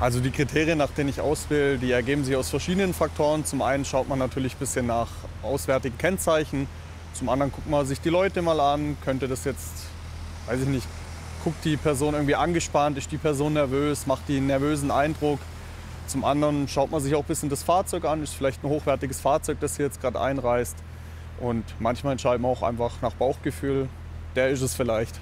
Also die Kriterien, nach denen ich auswähle, die ergeben sich aus verschiedenen Faktoren. Zum einen schaut man natürlich ein bisschen nach auswärtigen Kennzeichen. Zum anderen guckt man sich die Leute mal an. Könnte das jetzt, weiß ich nicht, guckt die Person irgendwie angespannt, ist die Person nervös, macht die einen nervösen Eindruck. Zum anderen schaut man sich auch ein bisschen das Fahrzeug an. Ist vielleicht ein hochwertiges Fahrzeug, das hier jetzt gerade einreist. Und manchmal entscheiden wir auch einfach nach Bauchgefühl. Der ist es vielleicht.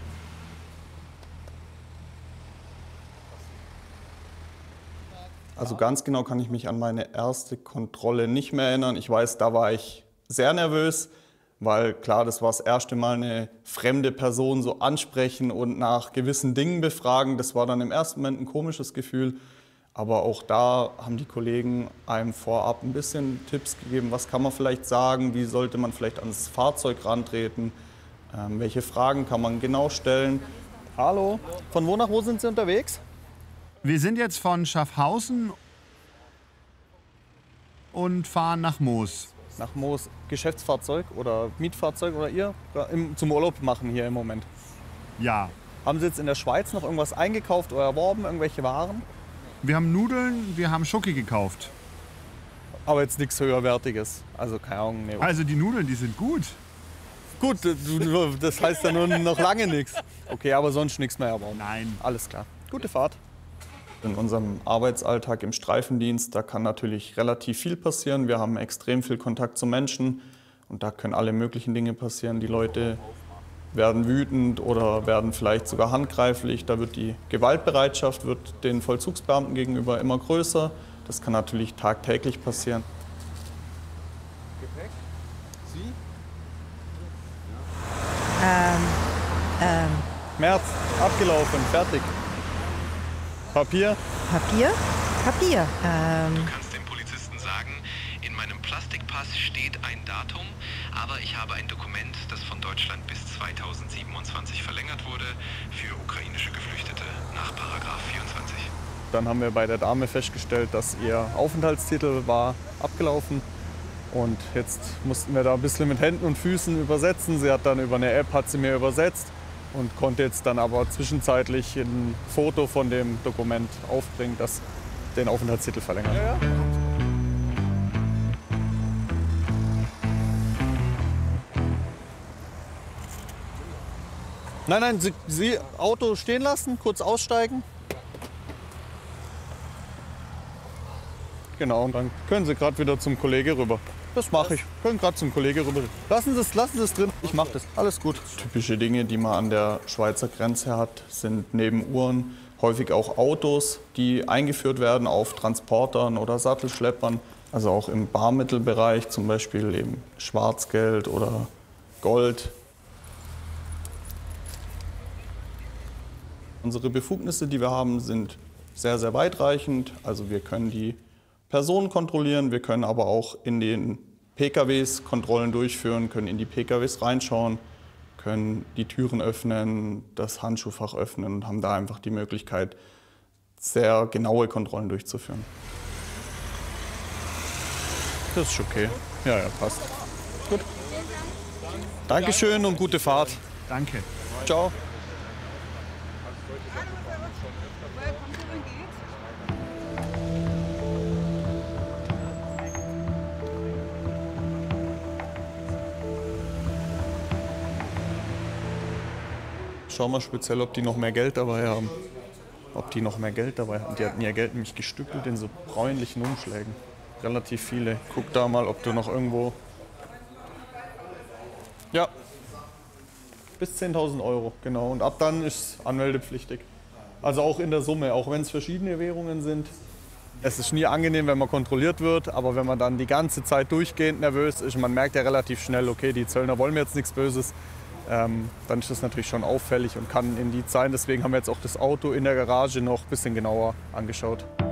Also ganz genau kann ich mich an meine erste Kontrolle nicht mehr erinnern. Ich weiß, da war ich sehr nervös, weil klar, das war das erste Mal eine fremde Person so ansprechen und nach gewissen Dingen befragen. Das war dann im ersten Moment ein komisches Gefühl. Aber auch da haben die Kollegen einem vorab ein bisschen Tipps gegeben. Was kann man vielleicht sagen? Wie sollte man vielleicht ans Fahrzeug rantreten? Welche Fragen kann man genau stellen? Hallo, von wo nach wo sind Sie unterwegs? Wir sind jetzt von Schaffhausen und fahren nach Moos. Nach Moos, Geschäftsfahrzeug oder Mietfahrzeug oder ihr zum Urlaub machen hier im Moment? Ja. Haben Sie jetzt in der Schweiz noch irgendwas eingekauft oder erworben, irgendwelche Waren? Wir haben Nudeln, wir haben Schoki gekauft. Aber jetzt nichts höherwertiges, also keine Ahnung. Nee. Also die Nudeln, die sind gut. Gut, das heißt ja nur noch lange nichts. Okay, aber sonst nichts mehr erworben? Nein. Alles klar. Gute Fahrt. In unserem Arbeitsalltag im Streifendienst, da kann natürlich relativ viel passieren. Wir haben extrem viel Kontakt zu Menschen und da können alle möglichen Dinge passieren. Die Leute werden wütend oder werden vielleicht sogar handgreiflich. Da wird die Gewaltbereitschaft den Vollzugsbeamten gegenüber immer größer. Das kann natürlich tagtäglich passieren. Gepäck? Sie? März, abgelaufen, fertig. Papier? Papier? Papier. Du kannst dem Polizisten sagen, in meinem Plastikpass steht ein Datum, aber ich habe ein Dokument, das von Deutschland bis 2027 verlängert wurde für ukrainische Geflüchtete nach Paragraph 24. Dann haben wir bei der Dame festgestellt, dass ihr Aufenthaltstitel war abgelaufen. Und jetzt mussten wir da ein bisschen mit Händen und Füßen übersetzen. Sie hat dann über eine App hat sie mir übersetzt und konnte jetzt dann aber zwischenzeitlich ein Foto von dem Dokument aufbringen, das den Aufenthaltstitel verlängert. Ja, ja. Nein, Sie Auto stehen lassen, kurz aussteigen. Genau, und dann können Sie gerade wieder zum Kollege rüber. Das mache ich. Können gerade zum Kollege rüber. Lassen Sie es drin. Ich mache das. Alles gut. Typische Dinge, die man an der Schweizer Grenze hat, sind neben Uhren häufig auch Autos, die eingeführt werden auf Transportern oder Sattelschleppern. Also auch im Barmittelbereich, zum Beispiel eben Schwarzgeld oder Gold. Unsere Befugnisse, die wir haben, sind sehr, sehr weitreichend. Also wir können die Personen kontrollieren, wir können aber auch in den PKWs Kontrollen durchführen, können in die PKWs reinschauen, können die Türen öffnen, das Handschuhfach öffnen und haben da einfach die Möglichkeit, sehr genaue Kontrollen durchzuführen. Das ist okay. Ja, passt. Gut. Dankeschön und gute Fahrt. Danke. Ciao. Schauen wir speziell, ob die noch mehr Geld dabei haben. Die hatten ihr Geld nämlich gestückelt in so bräunlichen Umschlägen. Relativ viele. Guck da mal, ob du noch irgendwo... Ja. Bis 10.000 Euro, genau. Und ab dann ist es anmeldepflichtig. Also auch in der Summe, auch wenn es verschiedene Währungen sind. Es ist nie angenehm, wenn man kontrolliert wird, aber wenn man dann die ganze Zeit durchgehend nervös ist, man merkt ja relativ schnell, okay, die Zöllner wollen mir jetzt nichts Böses, dann ist das natürlich schon auffällig und kann ein Indiz sein. Deswegen haben wir jetzt auch das Auto in der Garage noch ein bisschen genauer angeschaut.